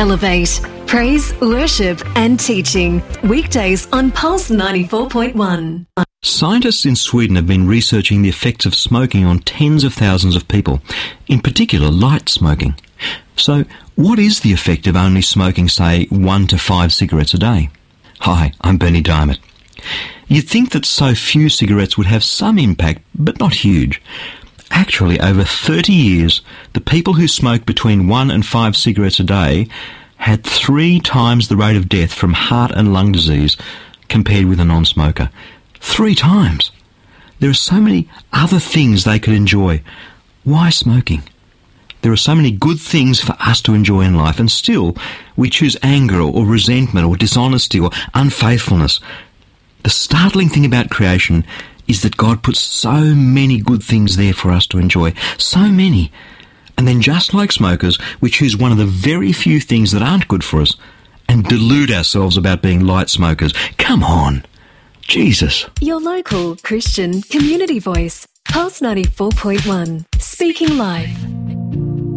Elevate. Praise, worship and teaching. Weekdays on Pulse 94.1. Scientists in Sweden have been researching the effects of smoking on tens of thousands of people, in particular light smoking. So, what is the effect of only smoking, say, 1 to 5 cigarettes a day? Hi, I'm Bernie Diamond. You'd think that so few cigarettes would have some impact, but not huge. Actually, over 30 years, the people who smoked between 1 and 5 cigarettes a day had 3 times the rate of death from heart and lung disease compared with a non-smoker. 3 times. There are so many other things they could enjoy. Why smoking? There are so many good things for us to enjoy in life, and still we choose anger or resentment or dishonesty or unfaithfulness. The startling thing about creation is that God puts so many good things there for us to enjoy. So many. And then just like smokers, we choose one of the very few things that aren't good for us and delude ourselves about being light smokers. Come on. Jesus. Your local Christian community voice. Pulse 94.1. Speaking live.